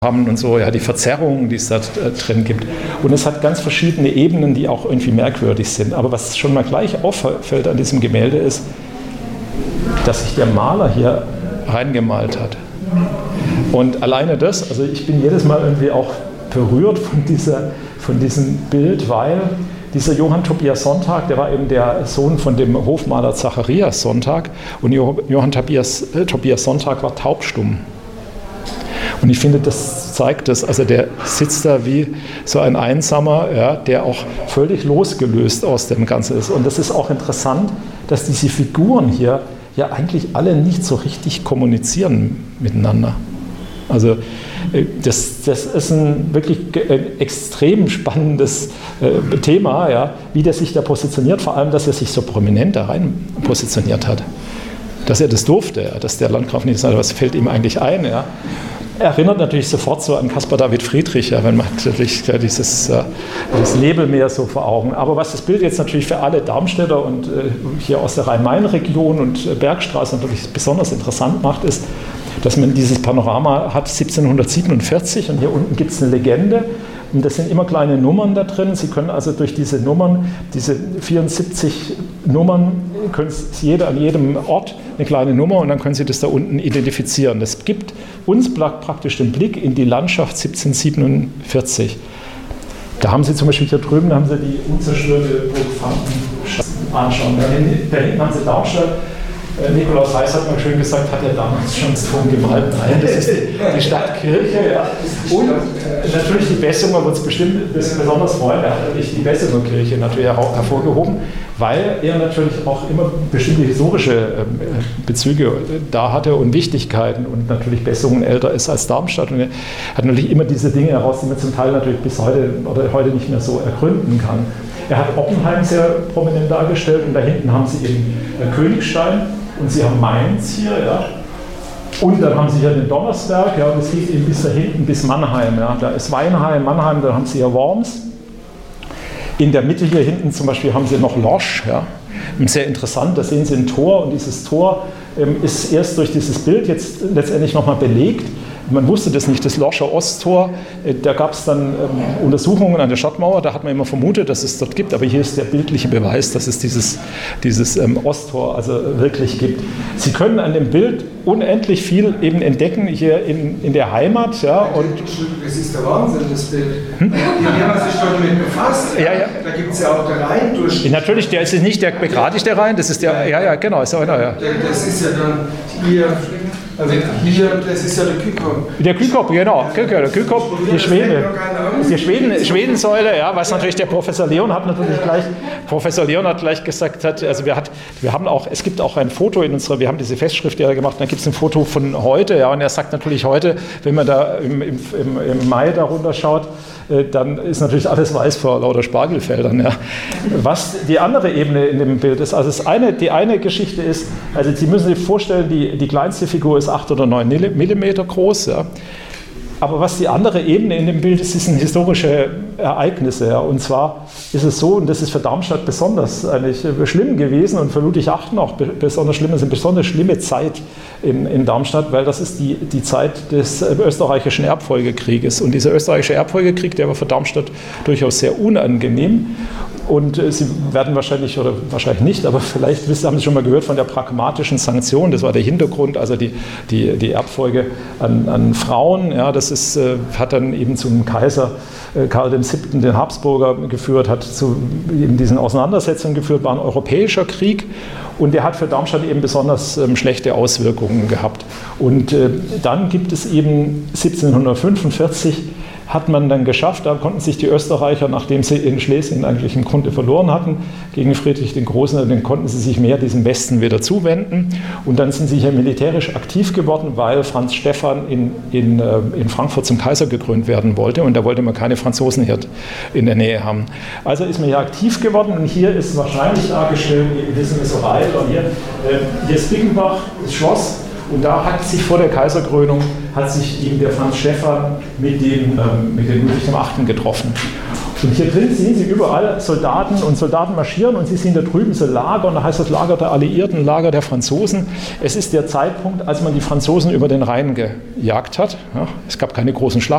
haben und so, ja, die Verzerrungen, die es da drin gibt. Und es hat ganz verschiedene Ebenen, die auch irgendwie merkwürdig sind. Aber was schon mal gleich auffällt an diesem Gemälde ist, dass sich der Maler hier reingemalt hat. Und alleine das, also ich bin jedes Mal irgendwie auch berührt von diesem Bild, weil dieser Johann Tobias Sonntag, der war eben der Sohn von dem Hofmaler Zacharias Sonntag, und Johann Tobias Sonntag war taubstumm. Und ich finde, das zeigt das, also der sitzt da wie so ein Einsamer, ja, der auch völlig losgelöst aus dem Ganzen ist. Und das ist auch interessant, dass diese Figuren hier ja eigentlich alle nicht so richtig kommunizieren miteinander. Also das ist ein wirklich extrem spannendes Thema, ja, wie der sich da positioniert, vor allem, dass er sich so prominent da rein positioniert hat. Dass er das durfte, ja, dass der Landgraf nicht sagt, was fällt ihm eigentlich ein, ja. Erinnert natürlich sofort so an Caspar David Friedrich, ja, wenn man natürlich dieses Nebelmeer so vor Augen. Aber was das Bild jetzt natürlich für alle Darmstädter und hier aus der Rhein-Main-Region und Bergstraße natürlich besonders interessant macht, ist, dass man dieses Panorama hat 1747 und hier unten gibt es eine Legende. Und das sind immer kleine Nummern da drin. Sie können also durch diese Nummern, diese 74 Nummern, können jeder an jedem Ort eine kleine Nummer und dann können Sie das da unten identifizieren. Das gibt uns praktisch den Blick in die Landschaft 1747. Da haben Sie zum Beispiel hier drüben, da haben Sie die unzerstörte Burg Franken anschauen. Da hinten haben Sie Darmstadt. Nikolaus Heiß hat mal schön gesagt, hat er damals schon das Ton gemalt. Nein, das ist die Stadtkirche. Ja. Und natürlich die Bessunger wird es bestimmt besonders freuen. Er hat natürlich die Bessunger Kirche natürlich hervorgehoben, weil er natürlich auch immer bestimmte historische Bezüge da hatte und Wichtigkeiten und natürlich Bessungen älter ist als Darmstadt. Und er hat natürlich immer diese Dinge heraus, die man zum Teil natürlich bis heute oder heute nicht mehr so ergründen kann. Er hat Oppenheim sehr prominent dargestellt und da hinten haben Sie eben Königstein. Und Sie haben Mainz hier, ja. Und dann haben Sie hier den Donnersberg, ja, und es geht eben bis da hinten, bis Mannheim. Ja. Da ist Weinheim, Mannheim, dann haben Sie hier Worms. In der Mitte hier hinten zum Beispiel haben Sie noch Losch, ja. Sehr interessant, da sehen Sie ein Tor und dieses Tor ist erst durch dieses Bild jetzt letztendlich nochmal belegt. Man wusste das nicht, das Loscher Osttor, da gab es dann Untersuchungen an der Stadtmauer, da hat man immer vermutet, dass es dort gibt, aber hier ist der bildliche Beweis, dass es dieses Osttor also wirklich gibt. Sie können an dem Bild unendlich viel eben entdecken hier in der Heimat. Ja, und das ist der Wahnsinn, das Bild. Die haben sich schon damit befasst. Ja, ja. Da gibt es ja auch der Rhein durch. Natürlich, der ist nicht der begradigte Rhein, das ist der, ja, genau, ist einer, ja. Das ist ja dann hier. Also hier, das ist ja der Kykop. Der Kykop, genau. Der Kykop, die Schwede. Die Schwedensäule, ja, was natürlich der Professor Leon hat gleich gesagt, also wir haben auch, es gibt auch ein Foto in unserer, wir haben diese Festschrift ja gemacht, da gibt es ein Foto von heute, ja, und er sagt natürlich heute, wenn man da im Mai da runterschaut, dann ist natürlich alles weiß vor lauter Spargelfeldern. Ja. Was die andere Ebene in dem Bild ist, also die eine Geschichte ist, also Sie müssen sich vorstellen, die kleinste Figur ist 8 oder 9 Millimeter groß. Ja. Aber was die andere Ebene in dem Bild ist, sind historische Ereignisse. Ja. Und zwar ist es so, und das ist für Darmstadt besonders eigentlich schlimm gewesen und für Ludwigshafen auch besonders schlimm, es ist eine besonders schlimme Zeit in Darmstadt, weil das ist die Zeit des österreichischen Erbfolgekrieges. Und dieser österreichische Erbfolgekrieg, der war für Darmstadt durchaus sehr unangenehm. Und Sie werden wahrscheinlich, oder wahrscheinlich nicht, aber vielleicht haben Sie schon mal gehört von der pragmatischen Sanktion. Das war der Hintergrund, also die Erbfolge an Frauen. Ja, das hat dann eben zum Kaiser Karl VII., den Habsburger, geführt, hat zu eben diesen Auseinandersetzungen geführt, war ein europäischer Krieg. Und der hat für Darmstadt eben besonders schlechte Auswirkungen gehabt. Und dann gibt es eben 1745, hat man dann geschafft, da konnten sich die Österreicher, nachdem sie in Schlesien eigentlich im Grunde verloren hatten, gegen Friedrich den Großen, dann konnten sie sich mehr diesem Westen wieder zuwenden. Und dann sind sie hier militärisch aktiv geworden, weil Franz Stephan in Frankfurt zum Kaiser gekrönt werden wollte. Und da wollte man keine Franzosen hier in der Nähe haben. Also ist man hier aktiv geworden und hier ist wahrscheinlich dargestellt, wir wissen es so weit, und hier ist Bickenbach, das Schloss. Und da hat sich vor der Kaiserkrönung, hat sich eben der Franz Stephan mit dem Ludwig VIII. Getroffen. Und hier drin sehen Sie überall Soldaten und Soldaten marschieren und Sie sehen da drüben so Lager und da heißt das Lager der Alliierten, Lager der Franzosen. Es ist der Zeitpunkt, als man die Franzosen über den Rhein gejagt hat. Ja, es gab keine großen Schlachten.